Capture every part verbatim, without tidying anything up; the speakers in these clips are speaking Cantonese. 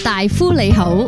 大夫你好。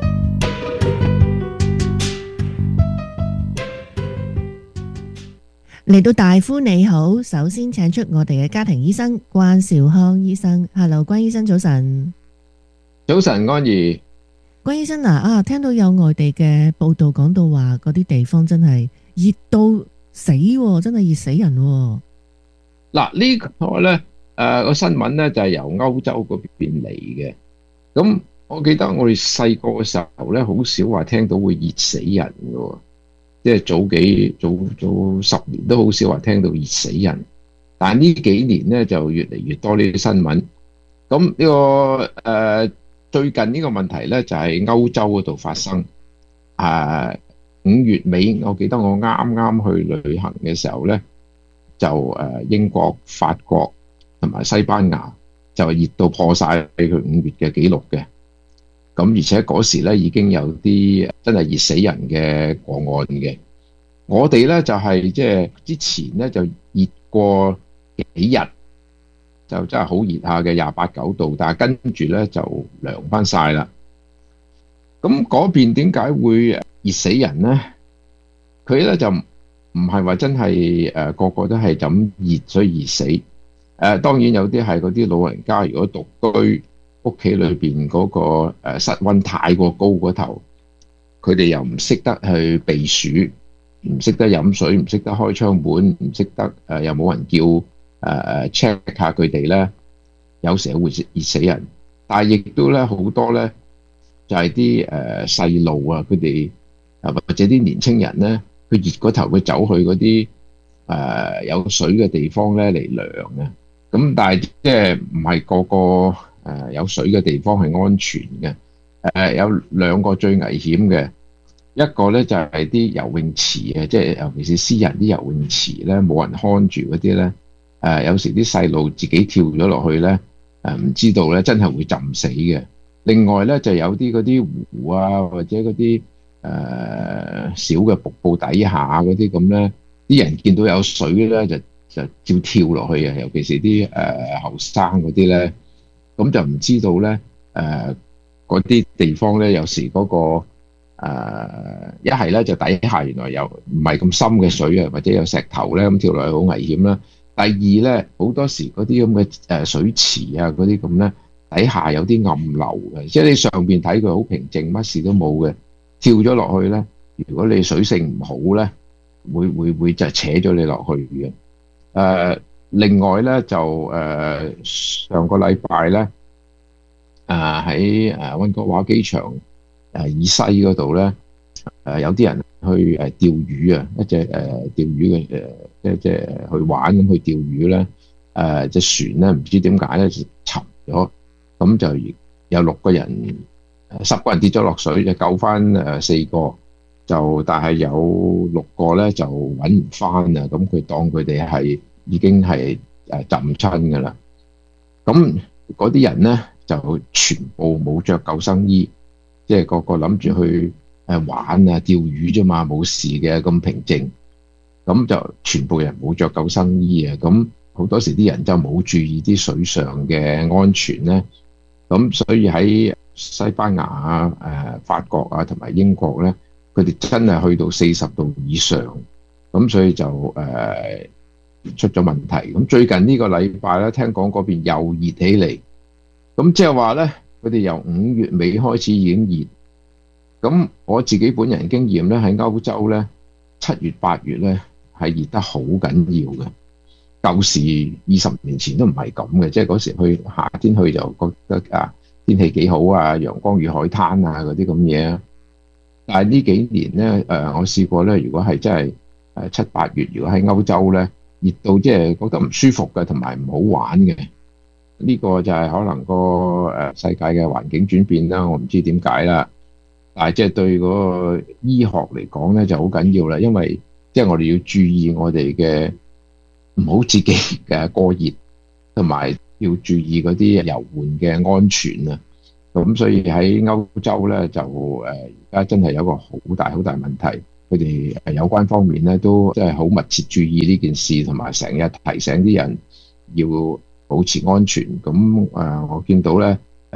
嚟到大夫你好，首先請出我哋嘅家庭醫生關兆康醫生。Hello，關醫生早晨。 早晨，安怡。 關醫生啊，啊，聽到有外地嘅報道講到話，嗰啲地方真係熱到死喎，真係熱死人喎。 嗱，呢個咧，誒個新聞咧就係由歐洲嗰邊嚟嘅。咁我記得我哋細個嘅時候咧，好少話聽到會熱死人嘅喎。即係早幾早早十年都好少話聽到熱死人，但係呢幾年咧就越嚟越多呢啲新聞。咁呢、這個誒、呃、最近呢個問題咧就係、是、歐洲嗰度發生。誒五月尾，我記得我啱啱去旅行嘅時候咧，就誒英國、法國同埋西班牙就熱到破晒佢五月嘅紀錄嘅。咁而且嗰時咧已經有啲真係熱死人嘅個案嘅。我哋咧就係即係之前咧就熱過幾日，就真係好熱下嘅廿八九度，但係跟住咧就涼翻晒啦。咁嗰邊點解會熱死人咧？佢咧就唔係話真係誒個個都係咁熱所以熱死。誒、呃、當然有啲係嗰啲老人家，如果獨居，屋企裏邊嗰個誒室溫太過高嗰頭，佢哋又唔識得去避暑，唔識得飲水，唔識得開窗門，唔識得誒又冇人叫誒誒 check 下佢哋咧，有時候會熱死人。但係亦都咧好多咧，就係啲誒細路啊，佢哋啊或者啲年青人咧，佢熱嗰頭佢走去嗰啲誒有水嘅地方咧嚟涼嘅。咁但係即係唔係個個。誒有水嘅地方係安全嘅。誒有兩個最危險嘅，一個咧就係啲游泳池啊，即係尤其是私人啲游泳池咧，冇人看住嗰啲咧。誒有時啲細路自己跳咗落去咧，誒唔知道咧，真係會浸死嘅。另外咧就有啲嗰啲湖啊，或者嗰啲誒小嘅瀑布底下嗰啲咁咧，啲人見到有水咧就就照跳落去啊，尤其是啲誒後生嗰啲咧。咁就唔知道咧，誒嗰啲地方咧，有時嗰、嗰個一係咧就底下原來有唔係咁深嘅水啊，或者有石頭咧，咁跳落去好危險啦。第二咧，好多時嗰啲咁嘅誒水池啊，嗰啲咁咧，底下有啲暗流嘅，即係你上邊睇佢好平靜，乜事都冇嘅，跳咗落去咧，如果你水性唔好咧，會會會就扯咗你落去嘅。誒、呃。另外咧就誒、呃、上個禮拜咧，誒喺誒溫哥華機場誒、呃、以西嗰度咧，誒、呃、有啲人去誒、呃、釣魚啊，一隻誒、呃、釣魚嘅誒即係即係去玩咁去釣魚咧，誒、呃、隻船咧唔知點解咧就沉咗，咁就有六個人，十個人跌咗落水，就救翻誒四個，就但係有六個咧就揾唔翻啊，咁佢當佢哋係已經係誒浸親㗎啦，咁嗰啲人咧就全部冇着救生衣，即係個個諗住去誒玩啊釣魚啫嘛，冇事嘅咁平靜，咁就全部人冇着救生衣啊，咁好多時啲人就冇注意啲水上嘅安全咧，咁所以喺西班牙啊、誒法國啊同埋英國咧，佢哋真係去到四十度以上，咁所以就誒。呃出咗問題，咁最近呢個禮拜咧，聽講嗰邊又熱起嚟，咁即係話咧，佢哋由五月尾開始已經熱，咁我自己本人經驗咧，喺歐洲咧，七月八月咧係熱得好緊要嘅，舊時二十年前都唔係咁嘅，即係嗰時去夏天去就覺得啊天氣幾好啊，陽光與海灘啊嗰啲咁嘢，但係呢幾年咧，誒我試過咧，如果係真係誒七八月，如果喺歐洲咧，熱到即係覺得唔舒服嘅，同埋唔好玩嘅，呢個就係可能個誒世界嘅環境轉變啦。我唔知點解啦，但係即係對嗰個醫學嚟講咧就好緊要啦，因為即係我哋要注意我哋嘅唔好自己嘅過熱，同埋要注意嗰啲遊玩嘅安全啊。咁所以喺歐洲咧就誒而家真係有個好大好大問題。佢哋誒有關方面咧都真係好密切注意呢件事，同埋成日提醒啲人要保持安全。咁誒、呃，我見到咧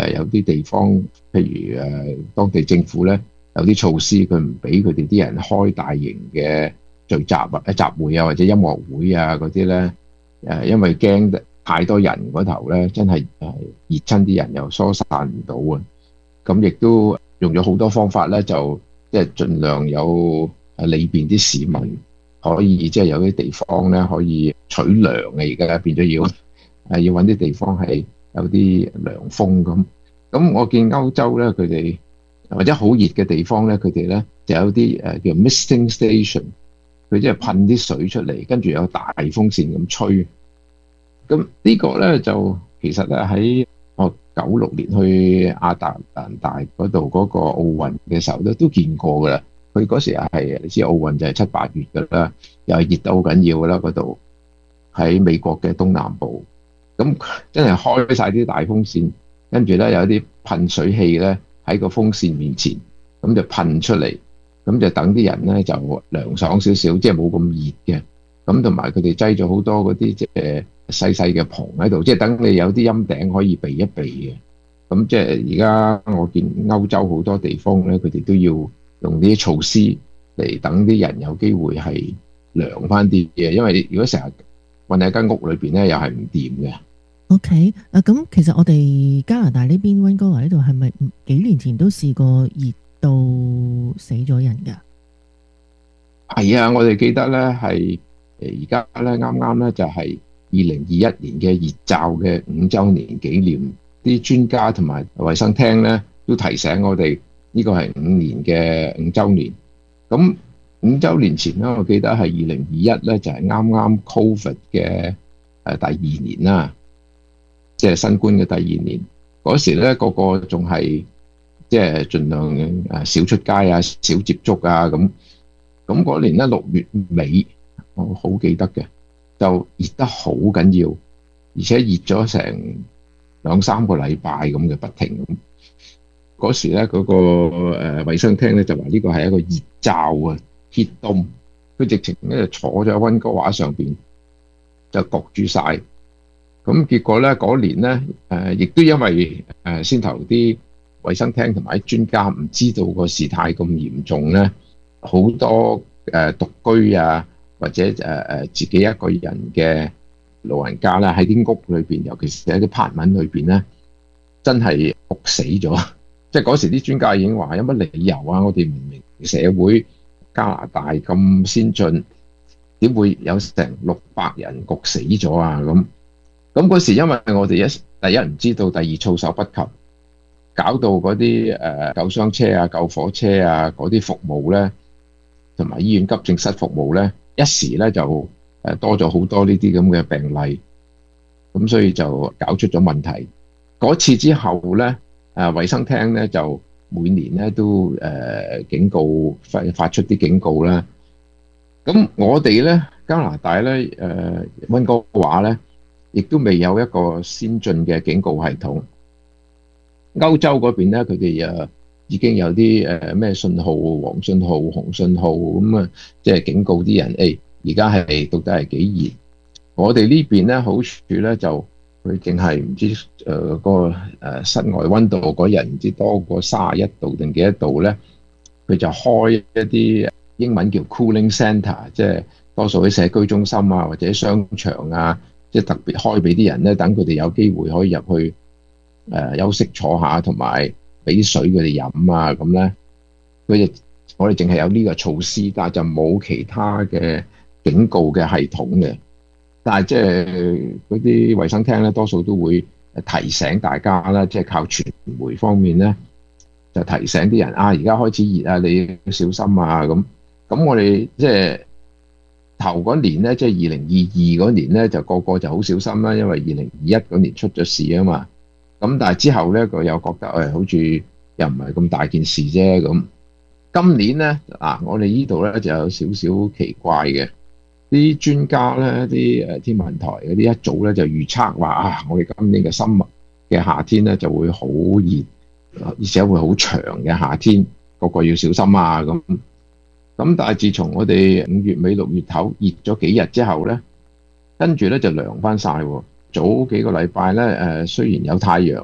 誒有啲地方，譬如誒當地政府咧有啲措施，佢唔俾佢哋啲人開大型嘅聚集啊、集會啊或者音樂會啊嗰啲咧，誒因為驚太多人嗰頭咧，真係誒熱親啲人又疏散唔到啊。咁亦都用咗好多方法咧，就即係盡量有誒利便啲市民可以即係有啲地方咧可以取涼啊。而家變咗要誒要揾啲地方係有啲涼風咁。咁我見歐洲咧，佢哋或者好熱嘅地方咧，佢哋咧就有啲誒叫 misting station，佢即係噴啲水出嚟，跟住有大風扇咁吹。咁呢個咧就其實咧喺我九六年去亞特蘭大嗰度嗰個奧運嘅時候咧都見過噶啦。佢嗰時係你知奧運就係七八月噶啦，又係熱到好緊要噶啦嗰度，喺美國嘅東南部。咁真係開晒啲大風扇，跟住咧有啲噴水器咧喺個風扇面前，咁就噴出嚟，咁就等啲人咧就涼爽少少，即係冇咁熱嘅。咁同埋佢哋擠咗好多嗰啲即係細細嘅棚喺度，即係等你有啲陰頂可以避一避嘅。咁即係而家我見歐洲好多地方咧，佢哋都要用啲措施嚟等啲人有機會係涼翻啲嘅，因為如果成日困喺間屋裏邊咧，又係唔掂嘅。 OK，啊咁其實我哋加拿大呢邊溫哥華呢度係咪幾年前都試過熱到死咗人㗎？ 係啊，我哋記得咧係誒而家咧啱啱咧就係二零二一年嘅熱罩嘅五週年紀念，啲專家同埋衛生廳咧都提醒我哋呢個係五年嘅五週年。咁五週年前咧，我記得係二零二一咧就係啱啱 Covid 嘅誒第二年啦。即係新冠嘅第二年，嗰時咧個個仲係即係盡量誒少出街啊，少接觸啊咁。咁嗰年咧六月尾，我好記得嘅，就熱得好緊要，而且熱咗成兩三個禮拜咁嘅不停咁。嗰時咧嗰個誒衛生廳咧就話呢個係一個熱罩啊 heat dome，佢直情咧就坐咗喺溫哥華上邊就焗住晒。咁結果咧嗰年咧，誒亦都因為誒先頭啲衛生廳同埋啲專家唔知道個事態咁嚴重咧，好多誒獨居啊或者誒誒自己一個人嘅老人家咧喺啲屋裏邊，尤其是喺啲 apartment 裏邊咧，真係焗死咗。即係嗰時啲專家已經話：有乜理由啊？我哋文明社會加拿大咁先進，點會有成六百人焗死咗啊？咁咁嗰時，因為我哋一第一唔知道，第二措手不及，搞到嗰啲誒救傷車啊、救火車啊嗰啲服務咧，同埋醫院急症室服務咧，一時咧就誒多咗好多呢啲咁嘅病例，咁所以就搞出咗問題。嗰次之後咧，誒衛生廳咧就每年咧都誒警告發發出啲警告啦。咁我哋咧加拿大咧誒溫哥華咧，亦都未有一個先進嘅警告系統。歐洲嗰邊咧，佢哋誒已經有啲誒咩信號、黃信號、紅信號咁啊，即係警告啲人，誒而家係到底係幾熱？我哋呢邊咧好處咧就佢淨係唔知誒嗰個誒室外溫度嗰日唔知多過三十一度定幾多度咧，佢就開一啲英文叫 cooling centre，即係多數喺社區中心啊或者商場啊。即係特別開俾啲人咧，等佢哋有機會可以入去誒、呃、休息坐下，同埋俾啲水佢哋飲啊咁咧。佢哋我哋淨係有呢個措施，但係就冇其他嘅警告嘅系統嘅。但係即係嗰啲衛生廳咧，多數都會提醒大家啦，即係靠傳媒方面咧，就提醒啲人啊，而家開始熱啊，你要小心啊咁。咁我哋即係。頭嗰年咧，即係二零二二嗰年咧，就個個就好小心啦，因為二零二一嗰年出咗事啊嘛。咁但係之後咧，佢又覺得誒、哎，好似又唔係咁大件事啫咁。今年咧，啊，我哋呢度咧就有少少奇怪嘅，啲專家咧，啲誒天文台嗰啲一早咧就預測話啊，我哋今年嘅深嘅夏天咧就會好熱，而且會好長嘅夏天，個個要小心啊咁。咁但係自從我哋五月尾六月頭熱咗幾日之後咧，跟住咧就涼翻晒喎。早幾個禮拜咧，誒雖然有太陽，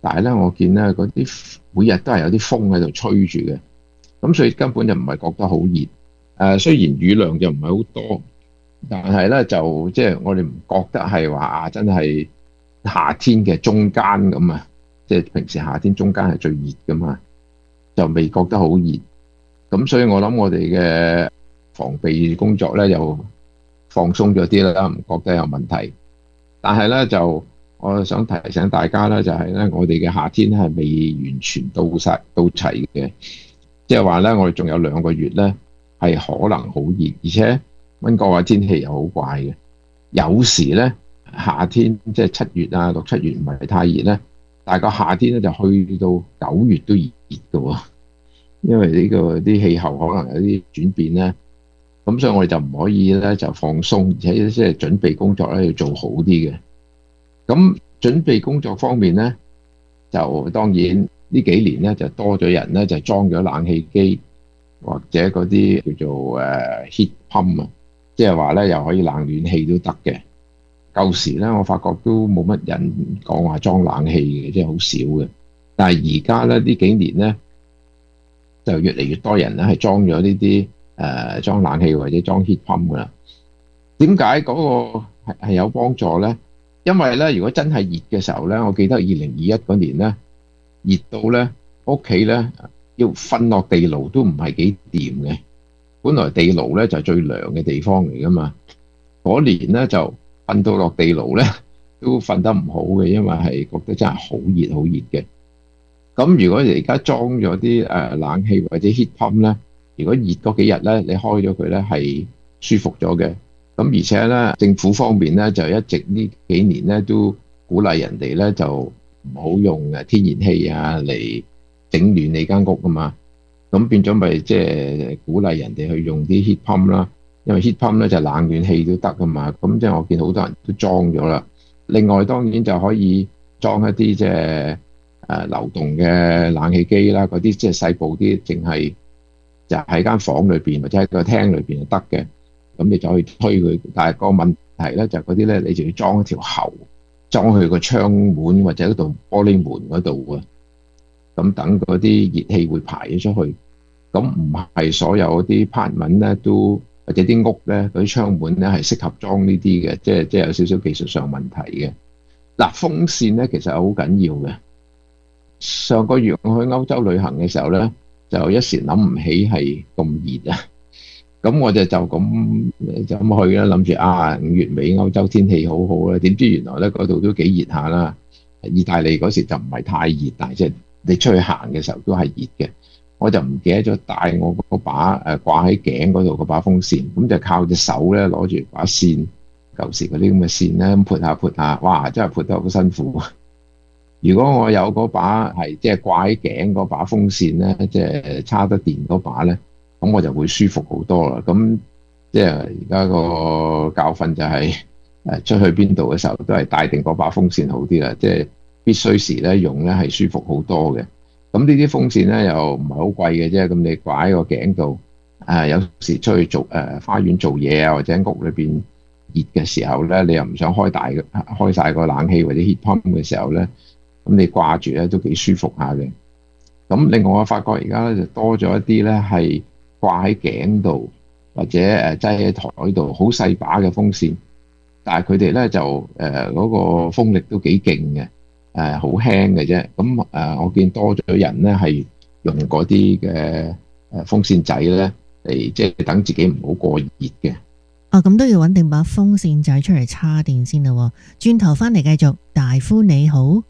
但係咧我見咧嗰啲每日都係有啲風喺度吹住嘅，咁所以根本就唔係覺得好熱。誒、呃、雖然雨量就唔係好多，但係咧就即係、就是、我哋唔覺得係話啊真係夏天嘅中間咁啊，即、就、係、是、平時夏天中間係最熱噶嘛，就未覺得好熱。咁所以我諗我哋嘅防備工作咧又放鬆咗啲啦，唔覺得有問題。但係咧就我想提醒大家咧，就係咧我哋嘅夏天係未完全到晒到齊嘅，即係話咧我哋仲有兩個月咧係可能好熱，而且溫哥華天氣又好怪嘅。有時咧夏天即係七月啊六七月唔係太熱咧，但係個夏天咧就去到九月都熱熱嘅喎。因為呢個啲氣候可能有啲轉變咧，咁所以我哋就唔可以咧就放鬆，而且即係準備工作咧要做好啲嘅。咁準備工作方面咧，就當然呢幾年咧就多咗人咧就裝咗冷氣機或者嗰啲叫做誒 heat pump 啊，即係話咧又可以冷暖氣都得嘅。舊時咧我發覺都冇乜人講話裝冷氣嘅，即係好少嘅。但係而家咧呢幾年咧，就越嚟越多人咧係裝咗呢啲誒裝冷氣或者裝 heat pump 噶啦。點解嗰個係係有幫助咧？因為咧，如果真係熱嘅時候咧，我記得二零二一嗰年咧，熱到咧屋企咧要瞓落地牢都唔係幾掂嘅。本來地牢咧就係最涼嘅地方嚟噶嘛，嗰年咧就瞓到落地牢咧都瞓得唔好嘅，因為係覺得真係好熱好熱嘅。咁如果你而家裝咗啲誒冷氣或者 heat pump 咧，如果熱嗰幾日咧，你開咗佢咧係舒服咗嘅。咁而且咧，政府方面咧就一直呢幾年咧都鼓勵人哋咧就唔好用誒天然氣啊嚟整暖你間屋㗎嘛。咁變咗咪即係鼓勵人哋去用啲 heat pump 啦，因為 heat pump 咧就冷暖氣都得㗎嘛。咁即係我見好多人都裝咗啦。另外當然就可以裝一啲即係誒流動嘅冷氣機啦，嗰啲即係細部啲，淨係就喺間房裏邊或者喺個廳裏邊就得嘅。咁你就可以推佢，但係個問題咧就係嗰啲咧，你就要裝一條喉，裝去個窗門或者嗰度玻璃門嗰度啊。咁等嗰啲熱氣會排咗出去。咁唔係所有嗰啲 apartment 咧都或者啲屋咧嗰啲窗門咧係適合裝呢啲嘅，即係即係有少少技術上問題嘅。嗱，風扇咧其實係好緊要嘅。上個月我去歐洲旅行嘅時候咧，就一時諗唔起係咁熱啊。咁我就就咁就咁去啦，諗住啊五月尾歐洲天氣好好啦，點知原來咧嗰度都幾熱下啦。意大利嗰時就唔係太熱，但係即係你出去行嘅時候都係熱嘅。我就唔記得咗帶我嗰把誒掛喺頸嗰度嗰把風扇，咁就靠隻手咧攞住把扇，舊時嗰啲咁嘅扇咧咁撥下撥下，哇！真係撥得好辛苦。如果我有嗰把係即係掛喺頸嗰把風扇咧，即係叉得電嗰把咧，咁我就會舒服好多啦。咁即係而家個教訓就係誒出去邊度嘅時候都係帶定嗰把風扇好啲啦。即係必須時咧用咧係舒服好多嘅。咁呢啲風扇咧又唔係好貴嘅啫。咁你掛喺個頸度，誒有時出去做誒花園做嘢啊，或者屋裏邊熱嘅時候咧，你又唔想開大嘅開曬個冷氣或者 heat pump 嘅時候咧，咁你掛住咧都幾舒服下嘅。咁另外我發覺而家咧就多咗一啲咧係掛喺頸度或者誒擠喺台度好細把嘅風扇，但係佢哋咧就誒嗰個風力都幾勁嘅，誒好輕嘅啫。咁誒我見多咗人咧係用嗰啲嘅誒風扇仔咧嚟即係等自己唔好過熱嘅。 哦，咁都要揾定把風扇仔出嚟叉電先啦。轉頭翻嚟繼續，大夫你好。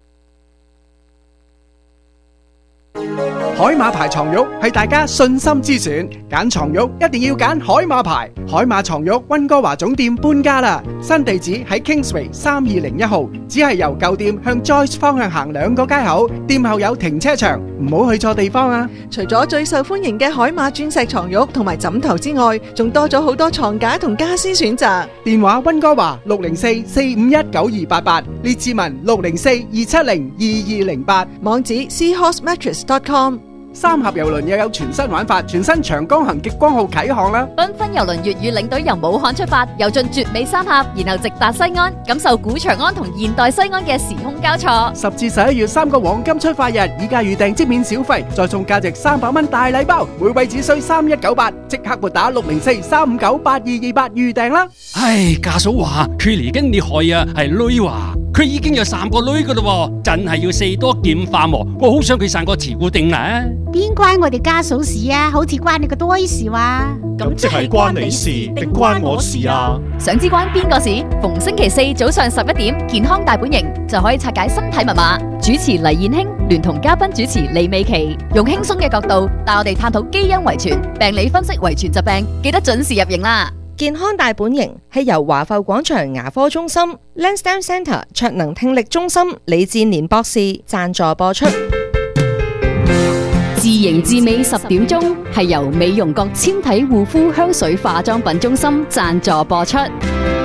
海馬牌床褥係大家信心之選，揀床褥一定要揀海馬牌。海馬床褥溫哥華總店搬家啦，新地址喺 Kingsway 三二零一號，只係由舊店向 Joyce 方向行兩個街口，店後有停車場，唔好去錯地方啊！ 除咗最受歡迎嘅海馬鑽石床褥同埋枕頭之外，仲多咗好多床架同家私選擇。 電話溫哥華六零四四五一九二八八，列治文六零四二七零二二零八， 網址 seahorse mattress dot com。 三峽郵輪又有全新玩法，全新長江行極光號啟航啦！ 繽紛郵輪粵語領隊由武漢出發，遊進絕美三峽，然後直達西安，感受古長安同現代西安嘅時空交錯。 十至十一月三個黃金出發日，依家預訂即免小費，再送價值三百蚊大禮包，每位只需三一九八，即刻撥打六零四三五九八二二八預訂啦！ 唉，家嫂話佢嚟緊厲害啊，係女話佢已經有三個女噶啦，真係要四多劍化喎。我好想佢生個慈固定啊！ 邊關我哋家嫂事啊？好似關你個多事話。 咁即係關你事定關我事啊？ 想知關邊個事？逢星期四早上十一點，健康大本營就可以拆解身體密碼。主持黎燕卿聯同嘉賓主持李美琪，用輕鬆嘅角度帶我哋探討基因遺傳、病理分析遺傳疾病，記得準時入營啦！ 健康大本營係由華埠廣場牙科中心、Lansdowne Centre 卓能聽力中心李志年博士贊助播出。 自型自美十點鐘係由美容閣纖體護膚香水化妝品中心贊助播出。 咁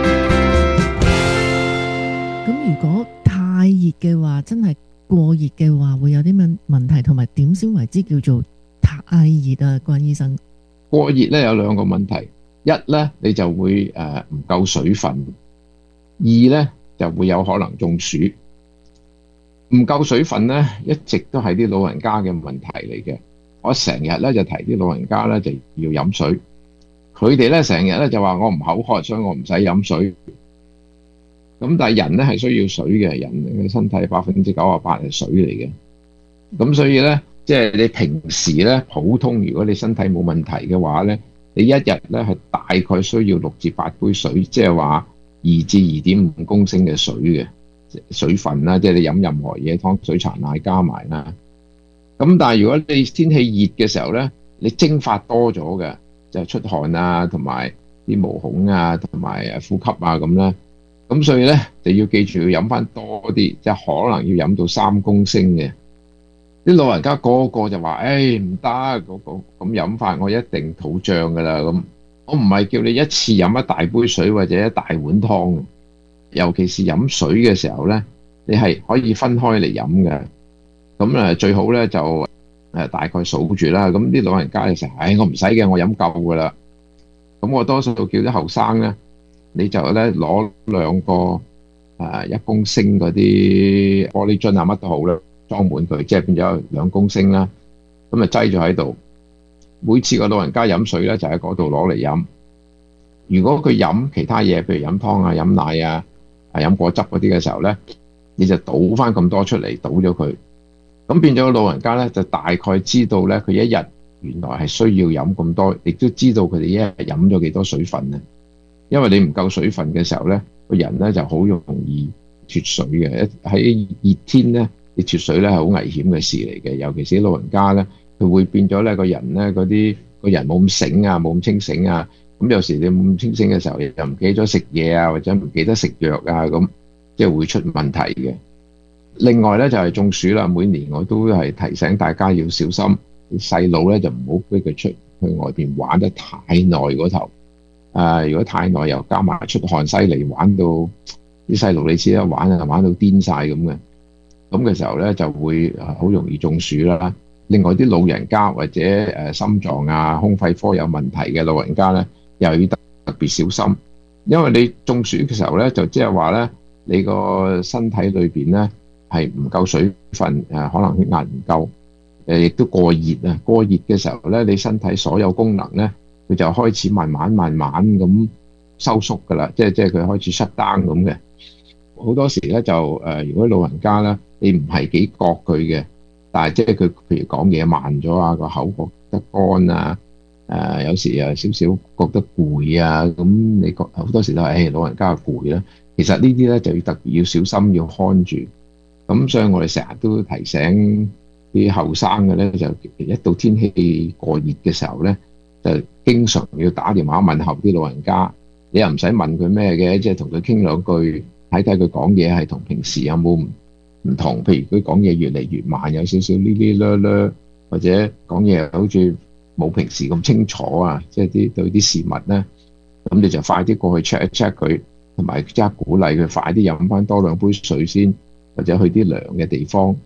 如果太熱嘅話，真係過熱嘅話，會有啲乜問題，同埋點先為之叫做太熱啊？關醫生， 過熱咧有兩個問題。一咧，你就會誒唔夠水分；二咧就會有可能中暑。唔夠水分咧，一直都係啲老人家嘅問題嚟嘅。我成日咧就提啲老人家咧就要飲水，佢哋咧成日咧就話我唔口渴，所以我唔使飲水。咁但係人咧係需要水嘅，人嘅身體百分之九十八係水嚟嘅。咁所以咧，即係你平時咧普通，如果你身體冇問題嘅話咧，你一日咧係大概需要六至八杯水，即係話二至二點五公升嘅水嘅水分啦，即係你飲任何嘢，湯水茶奶加埋啦。咁但係如果你天氣熱嘅時候咧，你蒸發多咗嘅，就係出汗啊，同埋啲毛孔啊，同埋誒呼吸啊咁啦。咁所以咧就要記住要飲翻多啲，即係可能要飲到三公升嘅。啲老人家個個就話，誒唔得，嗰個咁飲法我一定肚脹噶啦。咁我唔係叫你一次飲一大杯水或者一大碗湯，尤其是飲水嘅時候咧，你係可以分開嚟飲嘅。咁誒最好咧就誒大概數住啦。咁啲老人家就成日，誒我唔使嘅，我飲夠噶啦。咁我多數叫啲後生咧，你就咧攞兩個誒一公升嗰啲玻璃樽啊，乜都好啦，裝滿佢，即係變咗兩公升啦。咁啊擠咗喺度，每次個老人家飲水咧就喺嗰度攞嚟飲。如果佢飲其他嘢，譬如飲湯啊、飲奶啊、啊飲果汁嗰啲嘅時候咧，你就倒翻咁多出嚟，倒咗佢。咁變咗個老人家咧就大概知道咧，佢一日原來係需要飲咁多，亦都知道佢哋一日飲咗幾多水分咧。因為你唔夠水分嘅時候咧，個人咧就好容易脫水嘅。喺熱天咧，你脫水咧係好危險嘅事嚟嘅。尤其是啲老人家咧，佢會變咗咧個人咧嗰啲個人冇咁醒啊，冇咁清醒啊。咁有時你冇咁清醒嘅時候，又唔記得咗食嘢啊，或者唔記得食藥啊，咁即係會出問題嘅。另外咧就係中暑啦，每年我都係提醒大家要小心，細路咧就唔好俾佢出去外邊玩得太耐嗰頭。誒、呃，如果太耐又加埋出汗犀利，玩到啲細路你知啦，玩啊玩到癲晒咁嘅，咁嘅時候咧就會好容易中暑啦。另外啲老人家或者誒心臟啊、胸肺科有問題嘅老人家咧，又要特別小心，因為你中暑嘅時候咧，就即係話咧，你個身體裏邊咧係唔夠水分，誒可能血壓唔夠，誒亦都過熱啊。過熱嘅時候咧，你身體所有功能咧，佢就開始慢慢慢慢咁收縮噶啦，即係即係佢開始 shut down 咁嘅。好多時咧就誒、呃，如果老人家咧，你唔係幾覺佢嘅，但係即係佢譬如講嘢慢咗啊，個口覺得乾啊，誒、呃、有時有少少覺得攰啊，咁你覺好多時都係誒、哎、老人家攰啦。其實呢啲咧就要特別要小心，要看住。咁所以我哋成日都提醒啲後生嘅咧，就一到天氣過熱嘅時候咧，就經常要打電話問候啲老人家。你又唔使問佢咩嘅，即係同佢傾兩句，睇睇佢講嘢係同平時有冇唔唔同。譬如佢講嘢越嚟越慢，有少少呢呢咧咧，或者講嘢好似冇平時咁清楚啊，即係啲對啲事物咧，咁你就快啲過去 check 一 check 佢，同埋即刻鼓勵佢快啲飲翻多兩杯水先，或者去啲涼嘅地方。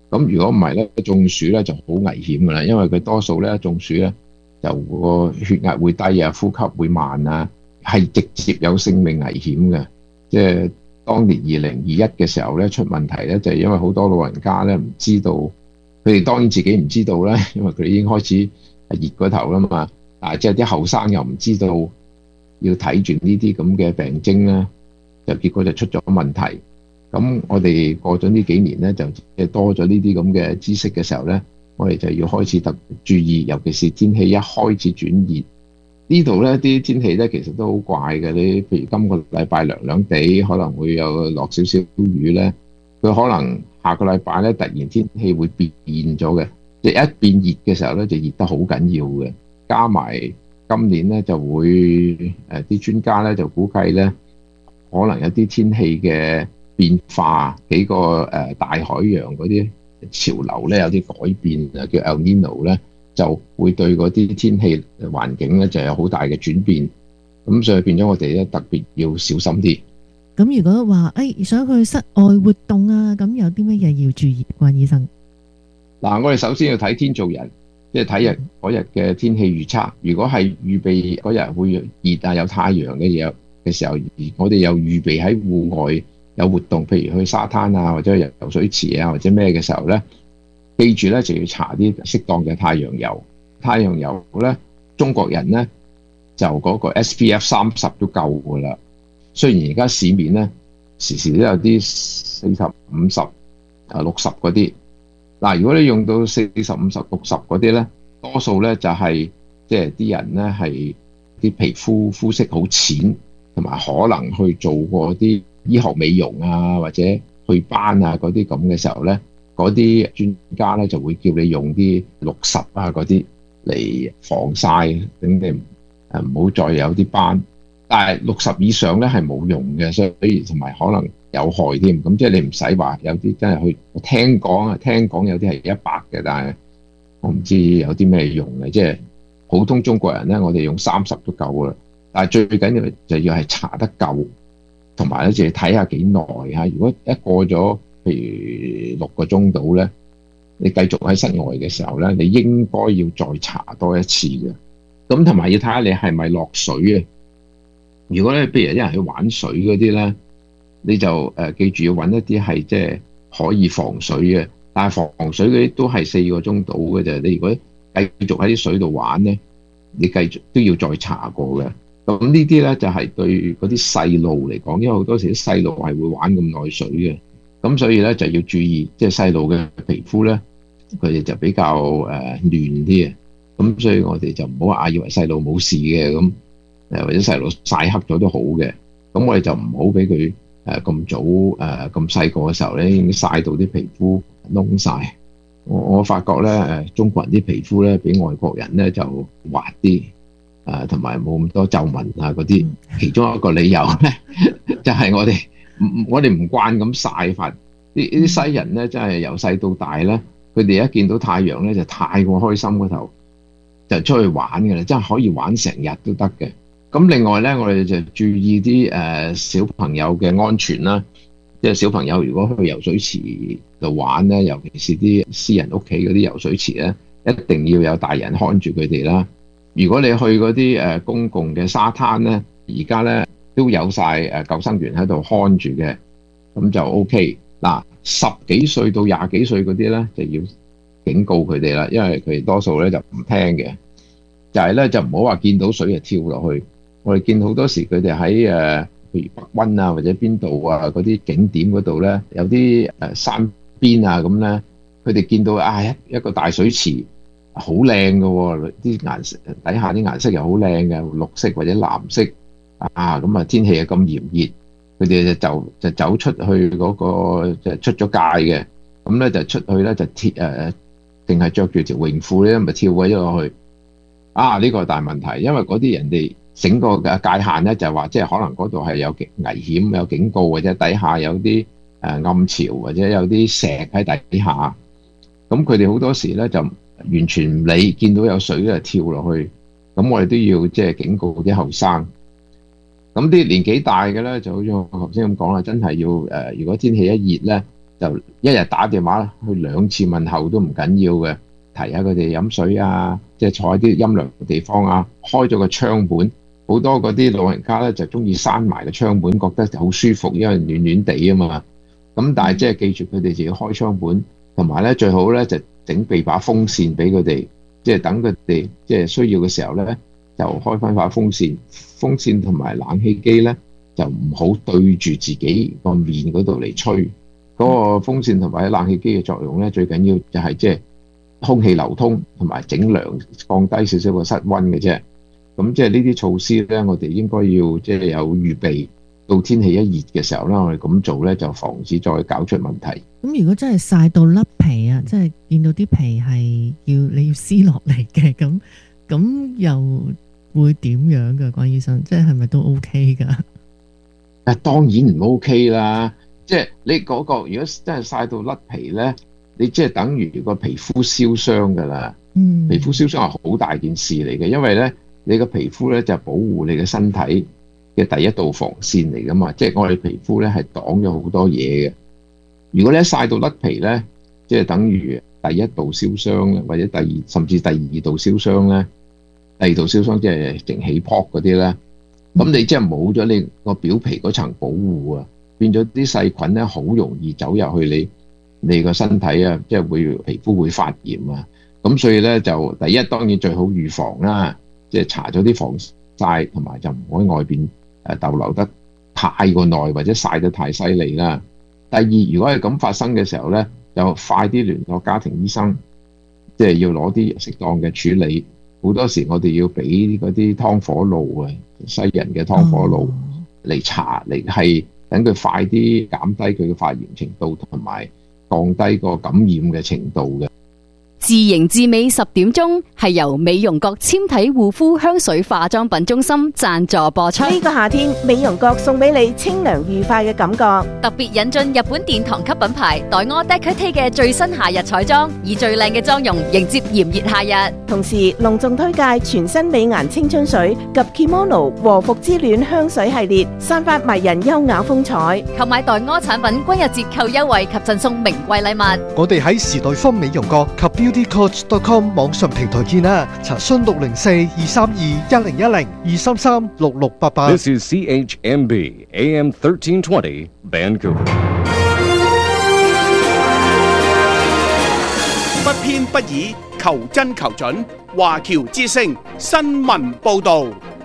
咁如果唔係咧，中暑咧就好危險噶啦，因為佢多數咧中暑咧就個血壓會低啊，呼吸會慢啊，係直接有生命危險嘅。即係當年二零二一嘅時候咧出問題咧，就係因為好多老人家咧唔知道，佢哋當然自己唔知道啦，因為佢哋已經開始係熱過頭啦嘛。但係即係啲後生又唔知道要睇住呢啲咁嘅病徵咧，就結果就出咗問題。咁我哋過咗呢幾年咧，就即係多咗呢啲咁嘅知識嘅時候咧，我哋就要開始特別注意，尤其是天氣一開始轉熱，呢度咧啲天氣咧其實都好怪嘅。你譬如今個禮拜涼涼地，可能會有落少少雨咧，佢可能下個禮拜咧突然天氣會變咗嘅，即係一變熱嘅時候咧就熱得好緊要嘅。加埋今年咧就會誒啲專家咧就估計咧，可能有啲天氣嘅變化，幾個誒大海洋嗰啲潮流咧有啲改變啊，叫 El Nino 咧，就會對嗰啲天氣環境咧就有好大嘅轉變。咁所以變咗我哋咧特別要小心啲。 咁如果話誒、哎、想去室外活動啊，咁有啲乜嘢要注意？關醫生， 嗱，我哋首先要睇天造人，即係睇日嗰日嘅天氣預測。如果係預備嗰日會熱啊，有太陽嘅嘢嘅時候，而我哋又預備喺戶外有活動，譬如去沙灘啊，或者游游水池啊，或者咩嘅時候咧，記住咧就要搽啲適當嘅太陽油。太陽油咧，中國人咧就嗰個 S P F 三十都夠噶啦。雖然而家市面咧時時都有啲四十、五十、啊六十嗰啲。嗱，如果你用到四十、五十、六十嗰啲咧，多數咧就係即係啲人咧係啲皮膚膚色好淺，同埋可能去做過啲醫學美容啊，或者去斑啊嗰啲咁嘅時候咧，嗰啲專家咧就會叫你用啲六十啊嗰啲嚟防曬，等你誒唔好再有啲斑。但係六十以上咧係冇用嘅，所以同埋可能有害添。咁即係你唔使話有啲真係去，我聽講啊，聽講有啲係一百嘅，但係我唔知有啲咩用嘅。即係普通中國人咧，我哋用三十都夠啦。但係最緊要就要係搽得夠，同埋咧就要睇下幾耐嚇。如果一過咗譬如六個鐘度咧，你繼續喺室外嘅時候咧，你應該要再搽多一次嘅。咁同埋要睇下你係咪落水啊。如果咧，譬如有啲人去玩水嗰啲咧，你就誒、呃、記住要揾一啲係即係可以防水嘅，但係防水嗰啲都係四個鐘到嘅啫。你如果繼續喺啲水度玩咧，你繼續都要再搽過嘅。咁呢啲咧就係、是、對嗰啲細路嚟講，因為好多時啲細路係會玩咁耐水嘅，咁所以咧就要注意，即係細路嘅皮膚咧，佢哋就比較誒嫩啲嘅，咁、呃、所以我哋就唔好話以為細路冇事嘅咁。誒或者細路曬黑咗都好嘅，咁我哋就唔好俾佢誒咁早誒咁細個嘅時候咧，已經曬到啲皮膚燶晒。我我發覺咧誒中國人啲皮膚咧比外國人咧就滑啲，誒同埋冇咁多皺紋啊嗰啲。其中一個理由咧就係我哋唔我哋唔慣咁曬法。呢啲西人咧真係由細到大咧，佢哋一見到太陽咧就太過開心嗰頭，就出去玩嘅啦，真係可以玩成日都得嘅。咁另外咧，我哋就注意啲誒、呃、小朋友嘅安全啦。即係小朋友如果去游水池度玩咧，尤其是啲私人屋企嗰啲游水池咧，一定要有大人看住佢哋啦。如果你去嗰啲誒公共嘅沙灘咧，而家咧都有晒誒救生員喺度看住嘅，咁就 O K。嗱，十幾歲到廿幾歲嗰啲咧就要警告佢哋啦，因為佢哋多數咧就唔聽嘅，就係咧就唔好話見到水就跳落去。我哋見好多時佢哋喺誒，譬如北溫啊或者邊度啊嗰啲景點嗰度咧，有啲誒山邊啊咁咧，佢哋見到啊一一個大水池好靚嘅喎，啲顏色底下啲顏色又好靚嘅，綠色或者藍色啊，咁啊天氣又咁炎熱，佢哋就就就走出去嗰個就出咗界嘅，咁咧就出去咧就跳誒，定係着住條泳褲咧，咪跳咗落去啊！呢個係大問題，因為嗰啲人哋。整個嘅界限咧就係話，即係可能嗰度係有危險、有警告，或者底下有啲誒暗潮，或者有啲石喺底下。咁佢哋好多時咧就完全唔理，見到有水咧就跳落去。咁我哋都要即係警告啲後生。咁啲年紀大嘅咧，就好似我頭先咁講啦，真係要誒，如果天氣一熱咧， 就一日打電話去兩次問候都唔緊要嘅，提下佢哋飲水啊，即係坐喺啲陰涼嘅地方啊，開咗個窗門，好多嗰啲老人家咧就中意閂埋個窗門，覺得好舒服，因為暖暖地啊嘛。咁但係即係記住佢哋自己開窗門，同埋咧最好咧就整備把風扇俾佢哋，即係等佢哋即係需要嘅時候咧就開翻把風扇，風扇同埋冷氣機咧就唔好對住自己個面嗰度嚟吹。嗰、那個風扇同埋冷氣機嘅作用咧，最緊要就係即係空氣流通同埋整涼，降低少少個室溫嘅啫。咁即係呢啲措施咧，我哋應該要即係有預備，到天氣一熱嘅時候咧，我哋咁做咧就防止再搞出問題。 咁如果真係曬到甩皮啊，即係見到啲皮係要你要撕落嚟嘅，咁咁又會點樣㗎？關醫生，即係係咪都 OK 㗎？ 誒當然唔 OK 啦，即係你嗰個如果真係曬到甩皮咧，你即係等於個皮膚燒傷㗎啦。嗯，皮膚燒傷係好大件事嚟嘅，因為咧你個皮膚咧就係保護你嘅身體嘅第一道防線嚟㗎嘛，即係我哋皮膚咧係擋咗好多嘢嘅。如果你一曬到甩皮咧，即係等於第一道燒傷咧，或者第二甚至第二道燒傷咧，第二道燒傷即係淨起泡嗰啲咧，咁你即係冇咗你個表皮嗰層保護啊，變咗啲細菌咧好容易走入去你你個身體啊，即係會皮膚會發炎啊。咁所以咧就第一當然最好預防啦，即係搽咗啲防曬，同埋就唔好喺外邊誒逗留得太過耐或者曬得太犀利啦。第二，如果係咁發生嘅時候咧，就快啲聯絡家庭醫生，即係要攞啲適當嘅處理。好多時我哋要俾嗰啲湯火爐啊，西人嘅湯火爐嚟搽嚟，係等佢快啲減低佢嘅發炎程度，同埋降低個感染嘅程度嘅。 自營至美十點鐘係由美容國纖體護膚香水化妝品中心贊助播出。 呢個夏天，美容國送俾你清涼愉快嘅感覺。 特別引進日本殿堂級品牌黛柯 Decarte 嘅最新夏日彩妝，以最靚嘅妝容迎接炎熱夏日。 同時隆重推介全新美顏青春水及 Kimono 和服之戀香水系列，散發迷人優雅風采。 購買黛柯產品均有折扣優惠及贈送名貴禮物。 我哋喺時代坊美容閣及 beauty coach dot com 網上平台見啦，查詢六零四二三二一零一零二三三六六八八。 This is C H M B A M thirteen twenty Vancouver。 不偏不倚，求真求準。華僑之聲新聞報導。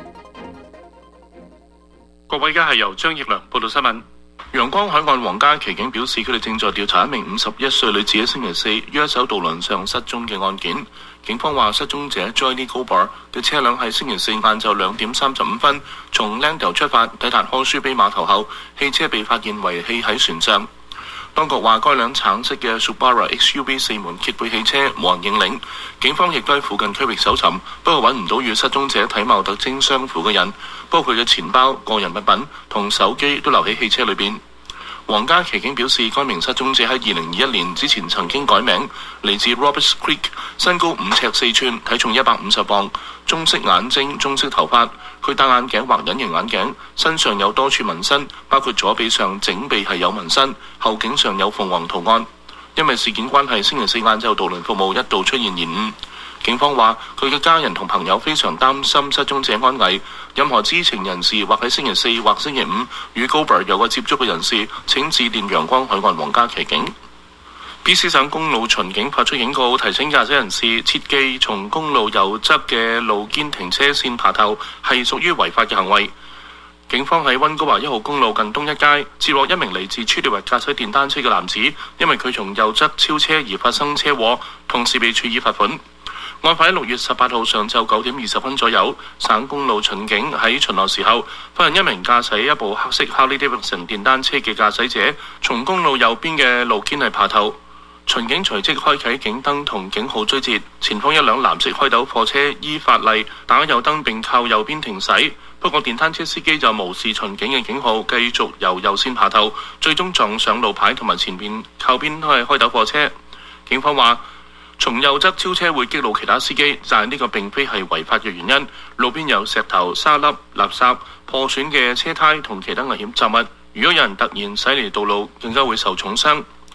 各位，而家係由張奕良報道新聞。陽光海岸皇家旗警表示，佢哋正在調查一名五十一歲女子喺星期四於一艘渡輪上失蹤嘅案件。警方話，失蹤者 Joyny Gobar 嘅車輛喺星期四晏晝兩點三十五分從 Langdale 出發，抵達柯舒比碼頭後，汽車被發現遺棄喺船上。當局話，該輛橙色嘅 Subaru X U V 四門揭背汽車無人認領。警方亦都喺附近區域搜尋，不過揾唔到與失蹤者體貌特徵相符嘅人，包括佢嘅錢包、個人物品同手機都留喺汽車裏邊。皇家騎警表示，該名失蹤者喺二零二一年之前曾經改名，嚟自 Roberts Creek， 身高五尺四寸，體重一百五十磅，棕色眼睛、棕色頭髮。佢戴眼鏡或隱形眼鏡，身上有多處紋身，包括左臂上整臂係有紋身，後頸上有鳳凰圖案。因為事件關係，星期四晏晝渡輪服務一度出現延誤。警方話，佢嘅家人同朋友非常擔心失蹤者安危。任何知情人士或喺星期四或星期五與 Gobar 有過接觸嘅人士，請致電陽光海岸皇家騎警。B C 省公路巡警發出警告，提醒駕駛人士切記從公路右側嘅路肩停車線爬頭係屬於違法嘅行為。警方喺溫哥華一號公路近東一街接獲一名嚟自 Chilliwack 駕駛電單車嘅男子，因為佢從右側超車而發生車禍，同時被處以罰款。案發喺六月十八號上晝九點二十分左右，省公路巡警喺巡邏時候，發現一名駕駛一部黑色 Harley Davidson 電單車嘅駕駛者從公路右邊嘅路肩係爬頭。巡警隨即開啟警燈同警號追截，前方一輛藍色開斗貨車依法例打右燈並靠右邊停駛，不過電單車司機就無視巡警嘅警號，繼續由右線爬頭，最終撞上路牌同埋前面靠邊都係開斗貨車。警方話，從右側超車會激怒其他司機，但係呢個並非係違法嘅原因。路邊有石頭、沙粒、垃圾、破損嘅車胎同其他危險雜物，如果有人突然駛離道路，更加會受重傷。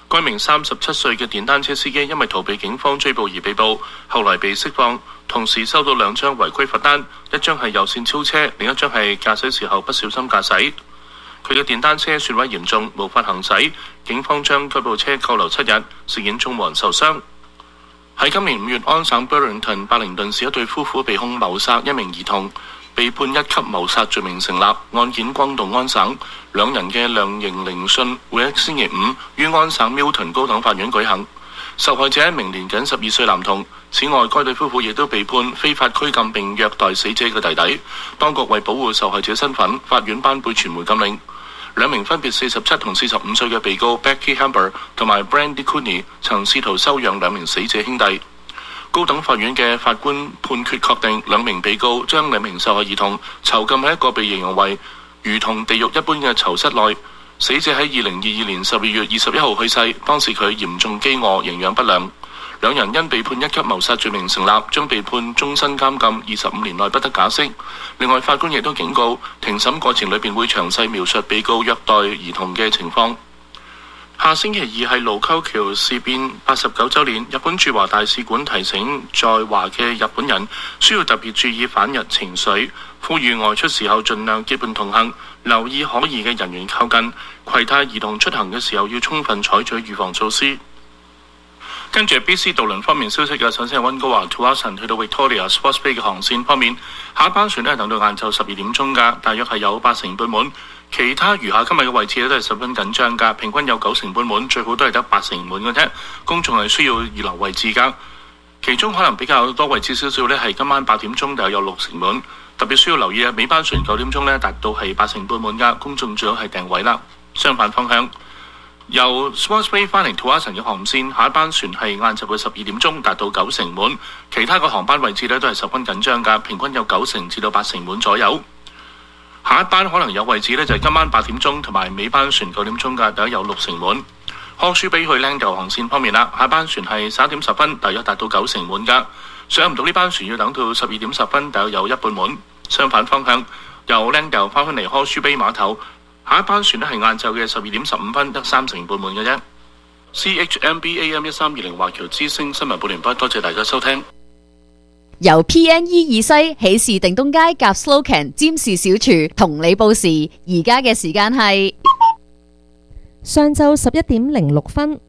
該名三十七歲嘅電單車司機因為逃避警方追捕而被捕，後來被釋放，同時收到兩張違規罰單，一張係右線超車，另一張係駕駛時候不小心駕駛。佢嘅電單車損毀嚴重，無法行駛，警方將該部車扣留七日，事件中無人受傷。喺今年五月，安省 Burlington 伯靈頓市一對夫婦被控謀殺一名兒童，被判一級謀殺罪名成立，案件轟動安省。兩人嘅量刑聆訊會喺星期五於安省 Milton 高等法院舉行。受害者一名年僅十二歲男童。此外，該對夫婦亦都被判非法拘禁並虐待死者嘅弟弟。當局為保護受害者身份，法院頒布傳媒禁令。兩名分別四十七同四十五歲嘅被告 Becky Hamber 同埋 Brandy Cooney 曾試圖收養兩名死者兄弟。高等法院嘅法官判決確定，兩名被告將兩名受害兒童囚禁喺一個被形容為如同地獄一般嘅囚室內。死者喺二零二二年十二月二十一號去世，當時佢嚴重飢餓、營養不良。兩人因被判一級謀殺罪名成立，將被判終身監禁二十五年內不得假釋。另外，法官亦都警告，庭審過程裏邊會詳細描述被告虐待兒童嘅情況。下星期二係盧溝橋事變八十九週年，日本駐華大使館提醒在華嘅日本人需要特別注意反日情緒，呼籲外出時候盡量結伴同行，留意可疑嘅人員靠近，攜帶兒童出行嘅時候要充分採取預防措施。跟住 B C 渡輪方面消息嘅，首先係溫哥華 Tsawwassen 去到 Victoria Sports Bay 嘅航線方面，下一班船咧等到晏晝十二點鐘㗎，大約係有八成半滿。其他餘下今日嘅位置咧都係十分緊張㗎，平均有九成半滿，最好都係得八成滿嘅啫。公眾係需要預留位置㗎。其中可能比較多位置少少咧，係今晚八點鐘就有六成滿，特別需要留意啊！尾班船九點鐘咧達到係八成半滿㗎，公眾最好係訂位啦。相反方向，由 Sports Bay 翻嚟 Tsawwassen 嘅航線，下一班船係晏晝嘅十二點鐘，達到九成滿。其他個航班位置咧都係十分緊張㗎，平均有九成至到八成滿左右。下一班可能有位置咧就係今晚八點鐘同埋尾班船九點鐘㗎，大約有六成滿。康舒比去 Langdale 航線方面啦，下班船係十一點十分，大約達到九成滿㗎。上唔到呢班船要等到十二點十分，大約有一半滿。相反方向，由 Langdale 翻返嚟康舒比碼頭。下一班船咧係晏晝嘅十二點十五分，得三成半滿嘅啫。C H M B A M 一三二零華僑之聲新聞報聯播，多謝大家收聽。 由 P N E 二西喜事定東街夾 Slocan 占士小廚同你報時，而家嘅時間係上晝十一點零六分。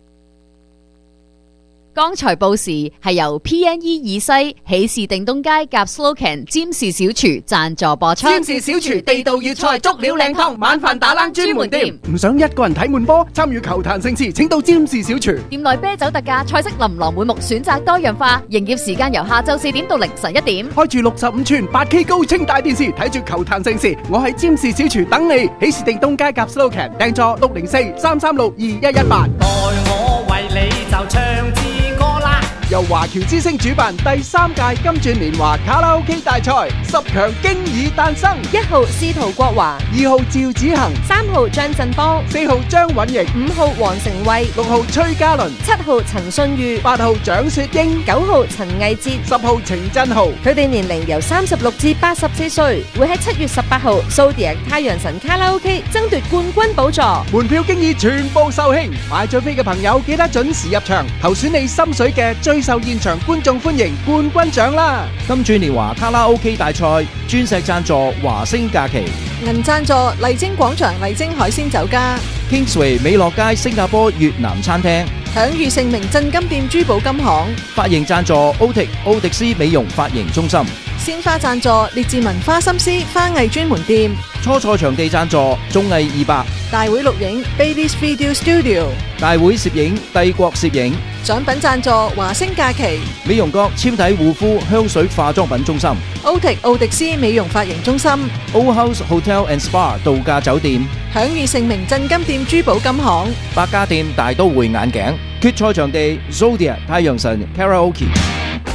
剛才報時係由 P N E 二西喜事定東街夾 Slocan 占士小廚贊助播出。 占士小廚地道粵菜足料靚湯，晚飯打冷專門店。唔想一個人睇悶波，參與球壇盛事，請到占士小廚。 店內啤酒特價，菜式琳琅滿目，選擇多樣化。營業時間由下晝四點到凌晨一點。 開住六十五寸八 K 高清大電視，睇住球壇盛事。我喺占士小廚等你。喜事定東街夾 Slocan，訂座六零四三三六二一一八。 待我為你就唱支歌啦。 由華僑之聲主辦第三屆金鑽年華卡拉 OK 大賽，十強經已誕生。 一號司徒國華， 二號趙子恒， 三號張振邦， 四號張允瑩， 五號黃成慧， 六號崔嘉倫， 七號陳信裕， 八號蔣雪英， 九號陳毅哲， 十號程振豪。 佢哋年齡由三十六至八十四歲，會喺七月十八號 Zodiac 太陽神卡拉 OK 爭奪冠軍寶座。 門票經已全部售罄，買咗飛嘅朋友記得準時入場，投選你心水嘅最受現場觀眾歡迎冠軍獎啦！ 金鑽年華卡拉 OK 大賽，鑽石贊助華星假期， 銀贊助麗晶廣場麗晶海鮮酒家， Kingsway 美樂街新加坡越南餐廳， 享譽盛名鎮金店珠寶金行， 髮型贊助 Otic 奧迪斯美容髮型中心， 鮮花贊助列治文花心思花藝專門店， 初賽場地贊助綜藝二百， 大會錄影 Baby's Video Studio， 大會攝影帝國攝影， 獎品贊助華星假期， 美容閣纖體護膚香水化妝品中心， Otic 奧迪斯美容髮型中心， Old House Hotel and Spa 度假酒店， 享譽盛名鎮金店珠寶金行， 百家店大都會眼鏡，決賽場地 Zodiac 太陽神 Karaoke。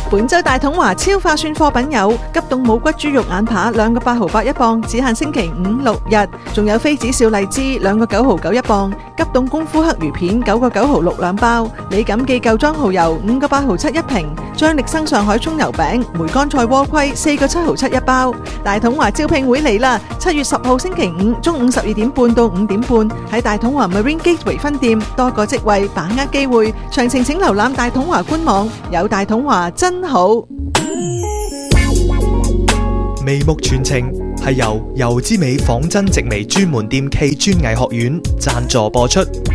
本週大統華超化算貨品有急凍冇骨豬肉眼扒兩個八毫八一磅，只限星期五六日；仲有妃子笑荔枝兩個九毫九一磅，急凍功夫黑魚片九個九毫六兩包，李錦記舊裝蠔油五個八毫七一瓶，張力生上海葱油餅梅乾菜鍋盔四個七毫七一包。大統華招聘會嚟啦！七月十號星期五中午十二點半到五點半喺大統華 Marine Gateway 分店，多個職位，把握機會。詳情請瀏覽大統華官網。有大統華真好。 眉目傳情係由油之美仿真植微專門店暨專藝學院贊助播出。